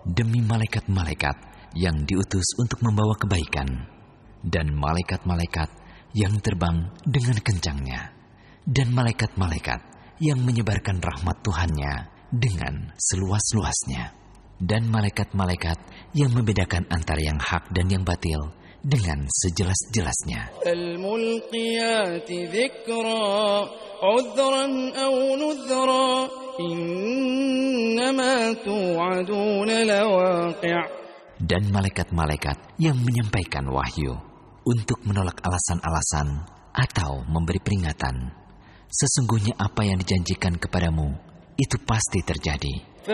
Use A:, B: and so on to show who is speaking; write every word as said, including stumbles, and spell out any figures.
A: demi malaikat-malaikat yang diutus untuk membawa kebaikan, dan malaikat-malaikat yang terbang dengan kencangnya, dan malaikat-malaikat yang menyebarkan rahmat Tuhannya dengan seluas-luasnya, dan malaikat-malaikat yang membedakan antara yang hak dan yang batil dengan sejelas-jelasnya.
B: Al-mulqiyati dzikra, 'udhran aw nudhra, innama tu'aduna lawaqi'.
A: Dan malaikat-malaikat yang menyampaikan wahyu untuk menolak alasan-alasan atau memberi peringatan. Sesungguhnya apa yang dijanjikan kepadamu itu pasti terjadi.